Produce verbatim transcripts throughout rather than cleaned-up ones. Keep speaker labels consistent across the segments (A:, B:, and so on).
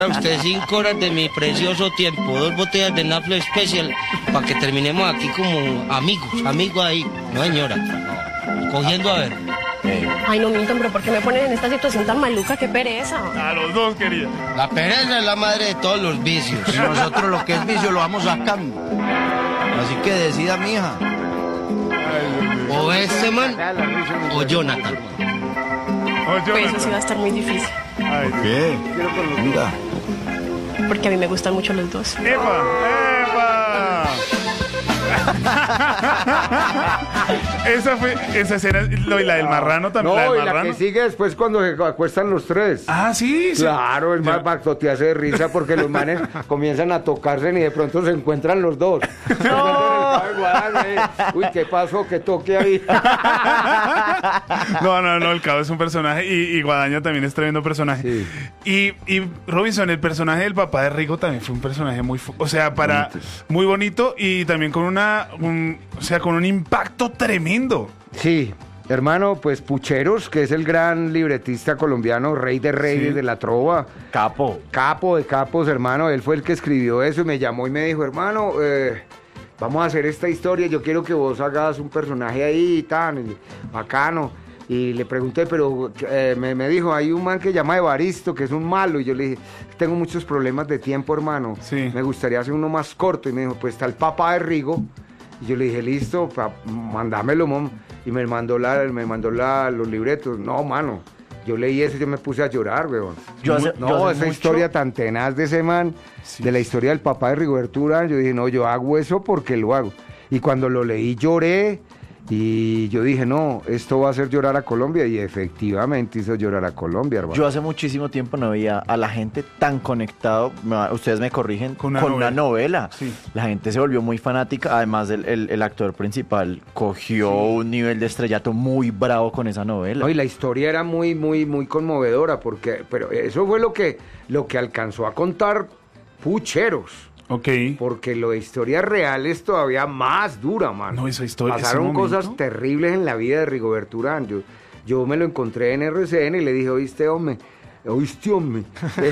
A: A usted cinco horas de mi precioso tiempo, dos botellas de Naflo Special, para que terminemos aquí como amigos, amigos ahí. No, señora, no. Cogiendo a ver.
B: Ay, no, Milton, pero ¿por qué me ponen en esta situación tan maluca? ¡Qué pereza!
C: A los dos, querida.
A: La pereza es la madre de todos los vicios.
D: Y nosotros lo que es vicio lo vamos sacando. Así que decida, mija.
A: O este man, o Jonathan.
C: Oh,
B: Pues eso sí va a estar muy difícil.
C: Ay,
D: ¿Qué? Mira.
B: Porque a mí me gustan mucho los dos.
C: ¡Epa! ¡Epa! Esa fue, esa escena, lo y la del marrano también.
E: No,
C: la del
E: y la
C: marrano.
E: que sigue después cuando se acuestan los tres.
C: Ah, sí, sí.
E: Claro, el más bactotearse de risa porque los manes comienzan a tocarse y de pronto se encuentran los dos. No. Uy, ¿qué pasó? ¿Qué toque ahí?
C: No, no, no, el Cabo es un personaje y, y Guadaña también es tremendo personaje.
E: Sí.
C: Y, y Robinson, el personaje del papá de Rigo también fue un personaje muy, fu- o sea, para
E: Bonito.
C: muy bonito y también con una, un- o sea, con un impacto tremendo.
E: Sí, hermano, pues Pucheros, que es el gran libretista colombiano, rey de reyes
C: Sí.
E: de la trova.
D: Capo.
E: Capo de capos, hermano. Él fue el que escribió eso y me llamó y me dijo, hermano, eh, vamos a hacer esta historia. Yo quiero que vos hagas un personaje ahí tan y bacano. Y le pregunté, pero eh, me, me dijo, hay un man que llama Evaristo, que es un malo. Y yo le dije, tengo muchos problemas de tiempo, hermano.
C: Sí.
E: Me gustaría hacer uno más corto. Y me dijo, pues está el papá de Rigo. Y yo le dije, listo, pa, mandámelo, mom. Y me mandó, la, me mandó la, los libretos. No, mano. Yo leí eso y yo me puse a llorar, weón.
D: Yo hace-
E: no,
D: yo hace
E: esa
D: mucho-
E: historia tan tenaz de ese man,
C: Sí.
E: de la historia del papá de Rigoberto Urán, yo dije, no, yo hago eso porque lo hago. Y cuando lo leí lloré y yo dije, no, esto va a hacer llorar a Colombia. Y efectivamente hizo llorar a Colombia, hermano.
D: Yo hace muchísimo tiempo no veía a la gente tan conectado, me va- ustedes me corrigen,
C: Con
D: con
C: una
D: una, novela.
C: Sí.
D: La gente se volvió muy fanática, además el, el- el actor principal cogió un nivel de estrellato muy bravo con esa novela.
E: No, y la historia era muy, muy, muy conmovedora, porque, pero eso fue lo que, lo que alcanzó a contar Pucheros.
C: Ok.
E: Porque lo de historia real es todavía más dura, mano.
C: No, esa historia-
E: Pasaron
C: ese momento.
E: cosas terribles en la vida de Rigoberto Urán. Yo, yo me lo encontré en R C N y le dije, oíste, hombre, oíste, hombre.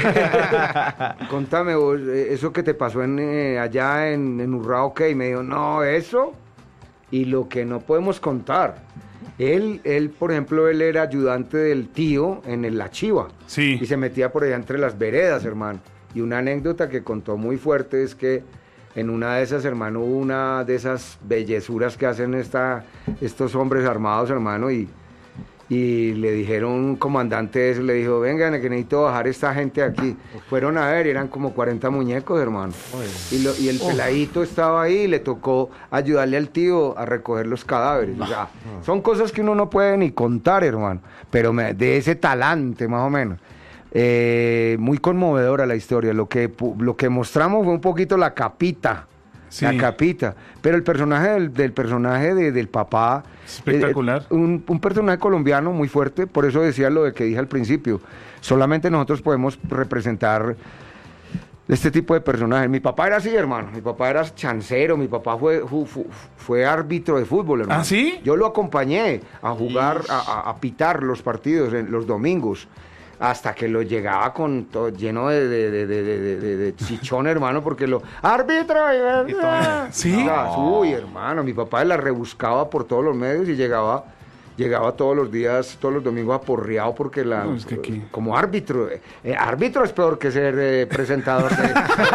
E: Contame vos, eh, eso que te pasó en, eh, allá en, en Urrao, ¿qué? Y me dijo, no, eso y lo que no podemos contar. Él, él, por ejemplo, él era ayudante del tío en el La Chiva.
C: Sí.
E: Y se metía por allá entre las veredas, hermano. Y una anécdota que contó muy fuerte es que en una de esas, hermano, hubo una de esas bellezuras que hacen esta, estos hombres armados, hermano, y, y le dijeron, un comandante de eso, le dijo, vengan, que necesito bajar esta gente aquí. Fueron a ver, y eran como cuarenta muñecos, hermano. Y, lo- y el peladito estaba ahí y le tocó ayudarle al tío a recoger los cadáveres. O sea, son cosas que uno no puede ni contar, hermano, pero me- de ese talante, más o menos. Eh, muy conmovedora la historia. Lo que, pu- lo que mostramos fue un poquito la capita.
C: Sí.
E: La capita. Pero el personaje del, del personaje de- del papá.
C: Espectacular.
E: eh, un, un personaje colombiano muy fuerte. Por eso decía lo de que dije al principio. Solamente nosotros podemos representar este tipo de personajes. Mi papá era así, hermano. Mi papá era chancero. Mi papá fue, fu- fu- fue árbitro de fútbol, hermano.
C: ¿Ah, sí?
E: Yo lo acompañé a jugar, a, a- a pitar los partidos en los domingos. Hasta que lo llegaba con todo lleno de, de, de, de, de, de- de chichón, hermano, porque lo... ¡Árbitro!
C: Y todo- ¿Sí?
E: O sea, uy, hermano, mi papá la rebuscaba por todos los medios y llegaba... Llegaba todos los días, todos los domingos aporreado porque la...
C: No, es que aquí-
E: Como árbitro. eh, eh, árbitro es peor que ser eh, presentador. de-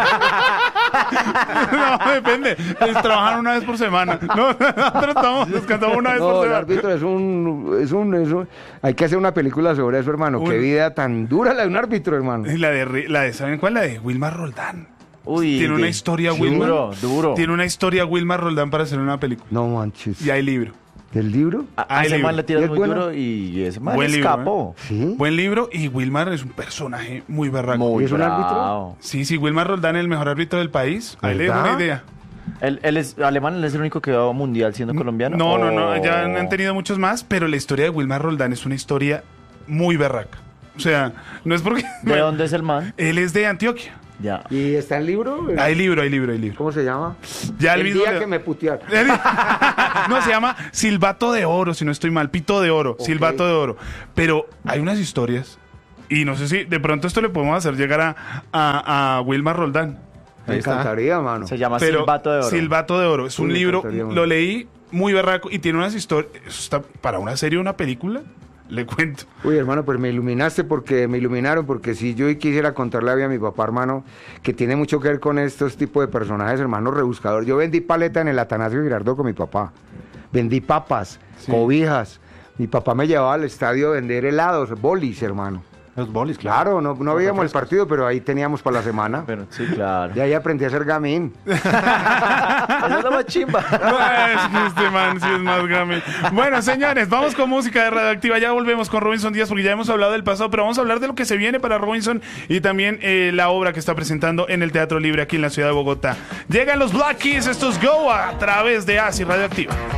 C: No, depende. Es trabajar una vez por semana. No, nosotros estamos descansando una vez
E: No,
C: por
E: el
C: semana.
E: árbitro es un, es un, es un- Hay que hacer una película sobre eso, hermano.
C: Un-
E: Qué vida tan dura la de un árbitro, hermano.
C: Y la de, Ri- la de, ¿saben cuál? La de Wilmar Roldán.
D: Uy,
C: Tiene una
D: de-
C: historia,
D: duro,
C: Wilmar.
D: duro.
C: Tiene una historia Wilmar Roldán para hacer una película.
E: No manches.
C: Y hay libro.
E: ¿Del libro?
D: A, a
C: Hay
D: ese
C: libro.
D: man le
E: ¿Y
D: tiras
E: es
D: muy
E: bueno?
D: duro y ese man
C: Buen libro,
D: escapó.
E: Sí.
C: Buen libro y Wilmar es un personaje muy berraco.
D: Muy
E: ¿Y es un árbitro?
D: bravo.
C: Sí, sí, Wilmar Roldán es el mejor árbitro del país. Ahí le dejo
E: ¿Verdad?
C: una idea.
D: Él, él es alemán, él es el único que va a mundial siendo colombiano.
C: No, no, no,
D: ¿O-
C: ya han tenido muchos más, pero la historia de Wilmar Roldán es una historia muy berraca. O sea, no es porque...
D: ¿De dónde es el man?
C: Él es de Antioquia.
D: Ya.
E: ¿Y está el libro?
C: Hay libro, hay libro, hay libro.
E: ¿Cómo se llama?
C: Ya el
E: el
C: mismo
E: día
C: le-
E: que me putearon.
C: No, se llama Silbato de Oro, si no estoy mal, Pito de Oro,
E: Ok.
C: Silbato de Oro. Pero hay unas historias Y no sé si de pronto esto le podemos hacer llegar a, a, a Wilmar Roldán.
E: Me
F: Ahí está.
E: encantaría, mano.
D: Se llama
C: Pero
D: Silbato de Oro.
C: Silbato de Oro. Es
E: Uy,
C: un
E: me
C: libro,
E: encantaría, man.
C: lo leí muy berraco y tiene unas historias. Eso está para una serie o una película. Le cuento.
E: Uy, hermano, pues me iluminaste porque me iluminaron, porque si yo quisiera contarle a mi papá, hermano, que tiene mucho que ver con estos tipos de personajes, hermano, rebuscador. Yo vendí paleta en el Atanasio Girardot con mi papá. Vendí papas, cobijas. Mi papá me llevaba al estadio a vender helados, bolis, hermano.
F: Los bolis, claro.
E: Claro, no, no veíamos el partido, pero ahí teníamos para la semana.
D: Pero, sí, claro.
E: De ahí aprendí a hacer gamín.
D: Esa es la más chimba.
C: Es que este man sí es más game. Bueno, señores, vamos con música de Radioactiva. Ya volvemos con Robinson Díaz porque ya hemos hablado del pasado, pero vamos a hablar de lo que se viene para Robinson y también eh, la obra que está presentando en el Teatro Libre aquí en la ciudad de Bogotá. Llegan los Black Keys, estos Go a través de Asi Radioactiva.